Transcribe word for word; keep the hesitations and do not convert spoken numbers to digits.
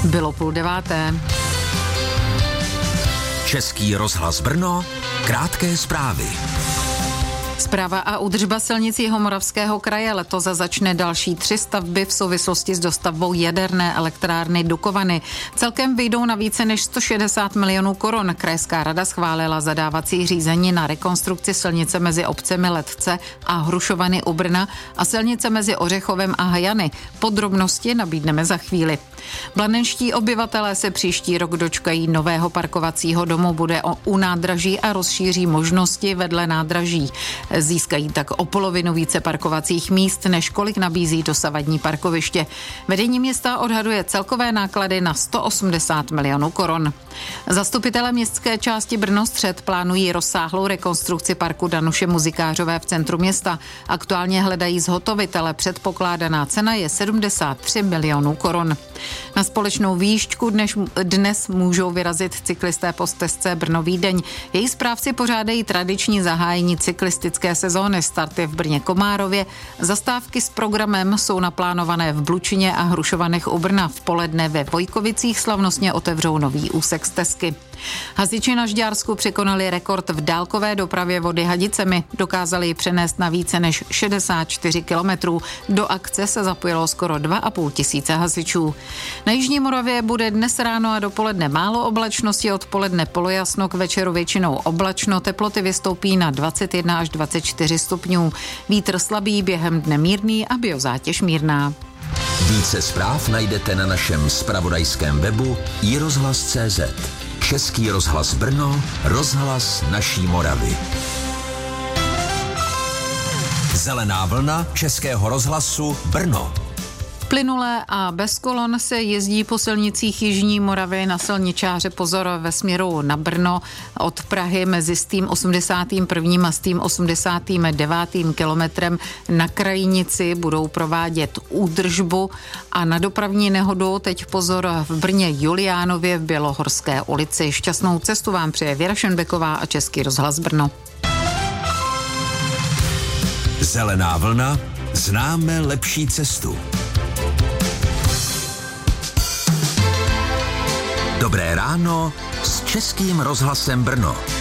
Bylo půl deváté. Český rozhlas Brno, krátké zprávy. Správa a údržba silnic Jihomoravského kraje. Letos začne další tři stavby v souvislosti s dostavbou jaderné elektrárny Dukovany. Celkem vyjdou na více než sto šedesát milionů korun. Krajská rada schválila zadávací řízení na rekonstrukci silnice mezi obcemi Letce a Hrušovany u Brna a silnice mezi Ořechovem a Hajany. Podrobnosti nabídneme za chvíli. Blanenští obyvatelé se příští rok dočkají nového parkovacího domu. Bude u nádraží a rozšíří možnosti vedle nádraží. Získají tak o polovinu více parkovacích míst, než kolik nabízí dosavadní parkoviště. Vedení města odhaduje celkové náklady na sto osmdesát milionů korun. Zastupitelé městské části Brno-Střed plánují rozsáhlou rekonstrukci parku Danuše Muzikářové v centru města. Aktuálně hledají zhotovitele, předpokládaná cena je sedmdesát tři milionů korun. Na společnou výjížďku dnes, dnes můžou vyrazit cyklisté po stezce Brno-Vídeň. Její správci pořádají tradiční zahájení cyklistické sezóny. Starty v Brně Komárově. Zastávky s programem jsou naplánované v Blučině a Hrušovanech u Brna. V poledne ve Vojkovicích slavnostně otevřou nový úsek stezky. Hasiči na Žďársku překonali rekord v dálkové dopravě vody hadicemi. Dokázali ji přenést na více než šedesát čtyři kilometrů. Do akce se zapojilo skoro dva a půl tisíce hasičů. Na Jižní Moravě bude dnes ráno a dopoledne málo oblačnosti, odpoledne polojasno, k večeru většinou oblačno, teploty vystoupí na dvacet jedna až dvacet čtyři stupňů. Vítr slabý, během dne mírný a biozátěž mírná. Více zpráv najdete na našem zpravodajském webu i rozhlas tečka cé zet. Český rozhlas Brno, rozhlas naší Moravy. Zelená vlna Českého rozhlasu Brno. Plynulé a bez kolon se jezdí po silnicích Jižní Moravy. Na silničáře pozor ve směru na Brno od Prahy mezi stým osmdesátým prvním a stým osmdesátým devátým kilometrem na Krajinici budou provádět údržbu a na dopravní nehodu teď pozor v Brně Juliánově v Bělohorské ulici. Šťastnou cestu vám přeje Věra Šenbeková a Český rozhlas Brno. Zelená vlna, známe lepší cestu. Dobré ráno s Českým rozhlasem Brno.